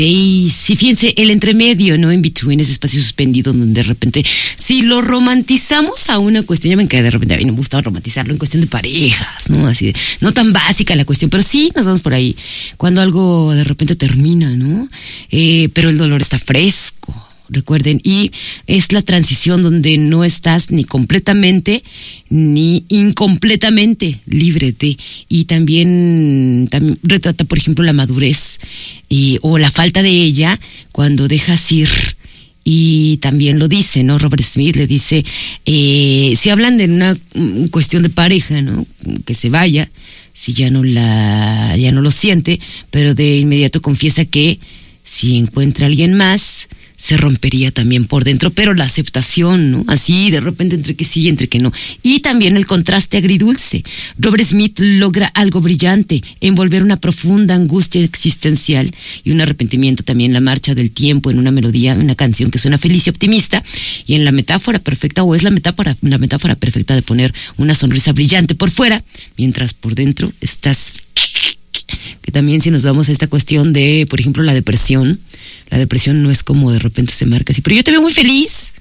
Y sí, fíjense, el entremedio, ¿no? In between, ese espacio suspendido donde de repente, si lo romantizamos a una cuestión, ya ven que de repente a mí me gusta romantizarlo en cuestión de parejas, ¿no? Así de, no tan básica la cuestión, pero sí nos vamos por ahí, cuando algo de repente termina, ¿no? Pero el dolor está fresco, recuerden, y es la transición donde no estás ni completamente ni incompletamente libre de, y también retrata, por ejemplo, la madurez o la falta de ella cuando dejas ir. Y también lo dice, ¿no? Robert Smith le dice, si hablan de una cuestión de pareja, ¿no? Que se vaya, si ya no lo siente, pero de inmediato confiesa que si encuentra a alguien más, se rompería también por dentro, pero la aceptación, ¿no? Así de repente entre que sí y entre que no. Y también el contraste agridulce. Robert Smith logra algo brillante, envolver una profunda angustia existencial y un arrepentimiento también, la marcha del tiempo en una melodía, una canción que suena feliz y optimista, y en la metáfora perfecta, o es la metáfora perfecta de poner una sonrisa brillante por fuera, mientras por dentro estás... Que también si nos vamos a esta cuestión de, por ejemplo, la depresión no es como de repente se marca así, pero yo te veo muy feliz.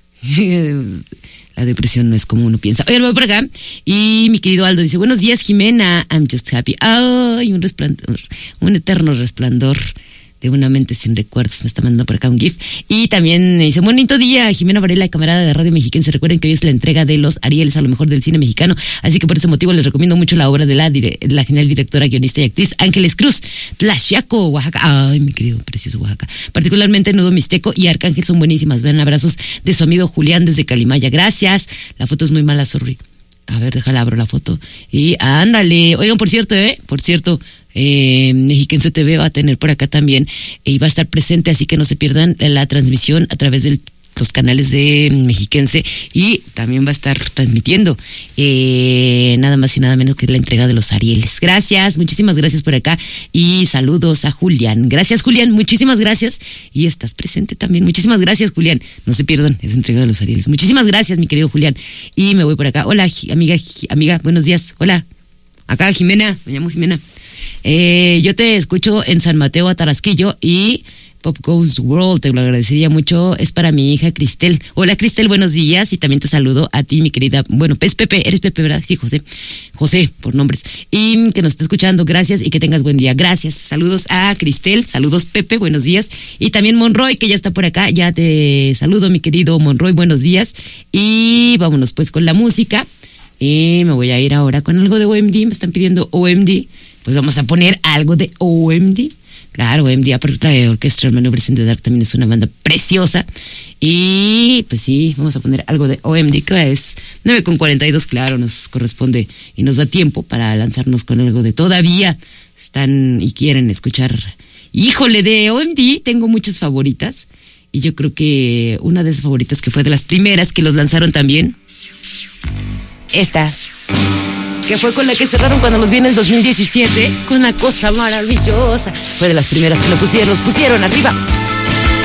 La depresión no es como uno piensa. Oye, voy por acá. Y mi querido Aldo dice, buenos días, Jimena, I'm just happy. Ay, un resplandor, un eterno resplandor de una mente sin recuerdos. Me está mandando por acá un GIF. Y también me dice, bonito día, Jimena Varela, camarada de Radio Mexiquense. Recuerden que hoy es la entrega de los Arieles a lo mejor del cine mexicano, así que por ese motivo les recomiendo mucho la obra de la genial directora, guionista y actriz Ángeles Cruz. Tlaxiaco, Oaxaca. Ay, mi querido precioso Oaxaca. Particularmente Nudo Mixteco y Arcángel son buenísimas. Vean, abrazos de su amigo Julián desde Calimaya. Gracias. La foto es muy mala, sorry. A ver, déjala, abro la foto. Y ándale. Oigan, por cierto, Mexiquense TV va a tener por acá también y va a estar presente, así que no se pierdan la transmisión a través de los canales de Mexiquense, y también va a estar transmitiendo nada más y nada menos que la entrega de los Arieles. Gracias, muchísimas gracias por acá y saludos a Julián. Gracias, Julián, muchísimas gracias, y estás presente también. Muchísimas gracias, Julián, no se pierdan esa entrega de los Arieles. Muchísimas gracias, mi querido Julián, y me voy por acá. Hola, amiga, buenos días. Hola, acá Jimena, me llamo Jimena. Yo te escucho en San Mateo, Atarasquillo, y Pop Goes World, te lo agradecería mucho. Es para mi hija Cristel. Hola, Cristel, buenos días, y también te saludo a ti, mi querida. Bueno, es Pepe, eres Pepe, ¿verdad? Sí, José, por nombres. Y que nos está escuchando, gracias, y que tengas buen día. Gracias, saludos a Cristel, saludos Pepe, buenos días. Y también Monroy, que ya está por acá, ya te saludo, mi querido Monroy, buenos días. Y vámonos pues con la música. Y me voy a ir ahora con algo de OMD, me están pidiendo OMD. Pues vamos a poner algo de OMD. Claro, OMD, aparte de Orchestra Maneuvers in the Dark, también es una banda preciosa. Y pues sí, vamos a poner algo de OMD, que ahora es 9:42, claro, nos corresponde y nos da tiempo para lanzarnos con algo de todavía. Están y quieren escuchar. Híjole, de OMD tengo muchas favoritas. Y yo creo que una de esas favoritas, que fue de las primeras que los lanzaron también, esta, que fue con la que cerraron cuando los vi en el 2017, con una cosa maravillosa. Fue de las primeras que los pusieron arriba.